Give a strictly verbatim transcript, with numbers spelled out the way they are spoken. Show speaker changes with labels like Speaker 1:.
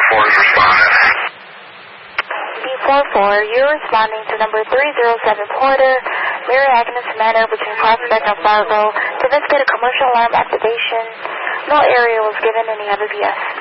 Speaker 1: four is responding.
Speaker 2: B four four, you're responding to number three zero seven Porter, Mary Agnes Manor between Prospect and Fargo to investigate a commercial alarm activation. No area was given, and you have a B S.